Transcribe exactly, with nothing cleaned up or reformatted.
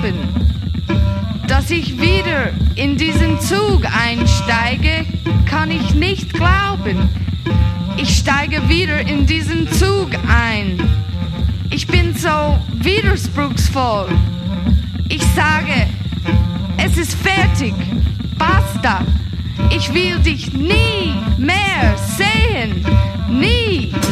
glauben, dass ich wieder in diesen Zug einsteige, kann ich nicht glauben. Ich steige wieder in diesen Zug ein. Ich bin so widerspruchsvoll. Ich sage, es ist fertig, basta. Ich will dich nie mehr sehen, nie.